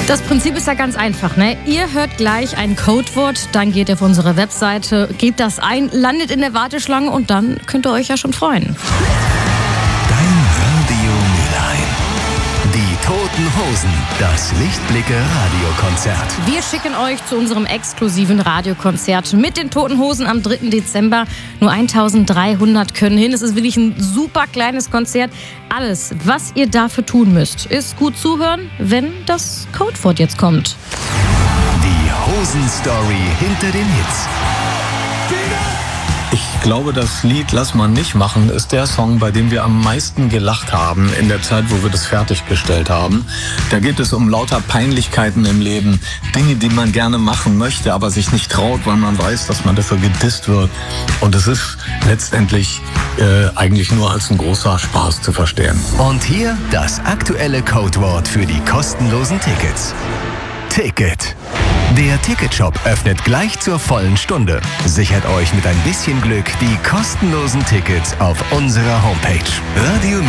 Das Prinzip ist ja ganz einfach, ne? Ihr hört gleich ein Codewort, dann geht ihr auf unsere Webseite, gebt das ein, landet in der Warteschlange und dann könnt ihr euch ja schon freuen. Dein Radio Mülheim. Die Toten Hosen, das Lichtblicke-Radiokonzert. Wir schicken euch zu unserem exklusiven Radiokonzert mit den Toten Hosen am 3. Dezember. Nur 1300 können hin. Es ist wirklich ein super kleines Konzert. Alles, was ihr dafür tun müsst, ist gut zuhören, wenn das Codewort jetzt kommt. Die Hosen-Story hinter den Hits. Ich glaube, das Lied Lass mal nicht machen ist der Song, bei dem wir am meisten gelacht haben in der Zeit, wo wir das fertiggestellt haben. Da geht es um lauter Peinlichkeiten im Leben, Dinge, die man gerne machen möchte, aber sich nicht traut, weil man weiß, dass man dafür gedisst wird. Und es ist letztendlich eigentlich nur als ein großer Spaß zu verstehen. Und hier das aktuelle Codewort für die kostenlosen Tickets. Ticket. Der Ticketshop öffnet gleich zur vollen Stunde. Sichert euch mit ein bisschen Glück die kostenlosen Tickets auf unserer Homepage. Radio